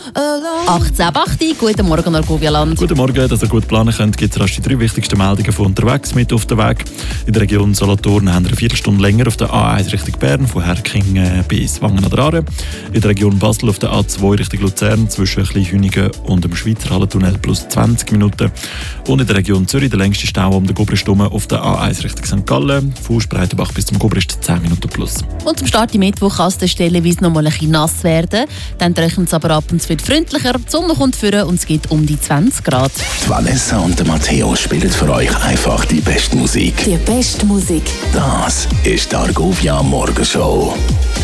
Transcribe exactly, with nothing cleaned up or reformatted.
achtzehn acht, guten Morgen, Argovia-Land. Guten Morgen, dass ihr gut planen könnt, gibt es rasch die drei wichtigsten Meldungen von unterwegs mit auf den Weg. In der Region Solothurn haben wir eine Viertelstunde länger auf der A eins Richtung Bern, von Herkingen bis Wangen an der Aare. In der Region Basel auf der A zwei Richtung Luzern zwischen Kleinhünigen und dem Schweizer Hallentunnel plus zwanzig Minuten. Und in der Region Zürich der längste Stau um den Gobristumme auf der A eins Richtung Sankt Gallen, von Spreitenbach bis zum Gobrist zehn Minuten plus. Und zum Start im Mittwoch kann es der stellenweise noch mal ein bisschen nass werden. Dann trocknet es aber ab und zu wird freundlicher. Die Sonne kommt vor und es gibt um die zwanzig Grad. Die Vanessa und der Matteo spielen für euch einfach die beste Musik. Die beste Musik. Das ist die Argovia Morgenshow.